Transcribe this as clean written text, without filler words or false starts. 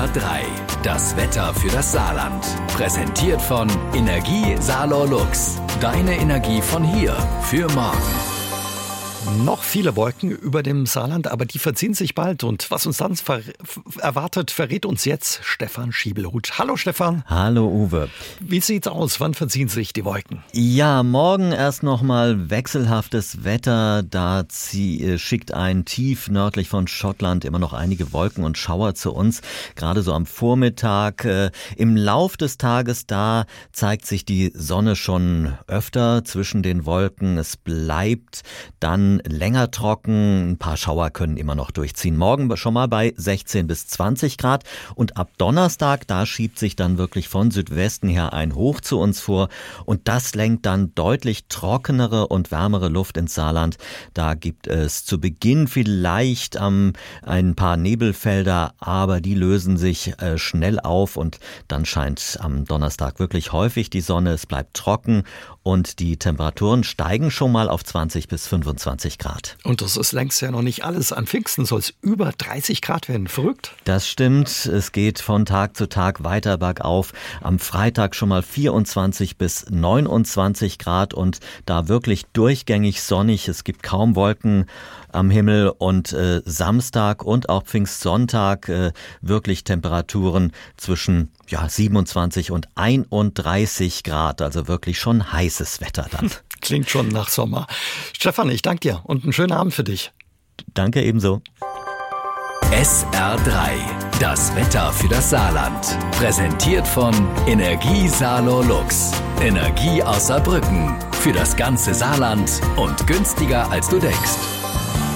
SR3, das Wetter für das Saarland. Präsentiert von Energie Saarlor Lux. Deine Energie von hier für morgen. Noch viele Wolken über dem Saarland, aber die verziehen sich bald. Und was uns dann erwartet, verrät uns jetzt Stefan Schiebelhut. Hallo Stefan. Hallo Uwe. Wie sieht's aus? Wann verziehen sich die Wolken? Ja, morgen erst nochmal wechselhaftes Wetter. Da schickt ein tief nördlich von Schottland immer noch einige Wolken und Schauer zu uns. Gerade so am Vormittag. Im Lauf des Tages, da zeigt sich die Sonne schon öfter zwischen den Wolken. Es bleibt dann länger trocken, ein paar Schauer können immer noch durchziehen. Morgen schon mal bei 16 bis 20 Grad und ab Donnerstag, da schiebt sich dann wirklich von Südwesten her ein Hoch zu uns vor und das lenkt dann deutlich trockenere und wärmere Luft ins Saarland. Da gibt es zu Beginn vielleicht ein paar Nebelfelder, aber die lösen sich schnell auf und dann scheint am Donnerstag wirklich häufig die Sonne. Es bleibt trocken und die Temperaturen steigen schon mal auf 20 bis 25 Grad. Und das ist längst ja noch nicht alles. An Pfingsten soll es über 30 Grad werden. Verrückt? Das stimmt. Es geht von Tag zu Tag weiter bergauf. Am Freitag schon mal 24 bis 29 Grad und da wirklich durchgängig sonnig. Es gibt kaum Wolken am Himmel und Samstag und auch Pfingstsonntag wirklich Temperaturen zwischen 27 und 31 Grad. Also wirklich schon heißes Wetter dann. Klingt schon nach Sommer. Stefan, ich danke dir und einen schönen Abend für dich. Danke ebenso. SR3, das Wetter für das Saarland. Präsentiert von Energie Saarlor Lux. Energie aus Saarbrücken. Für das ganze Saarland und günstiger als du denkst.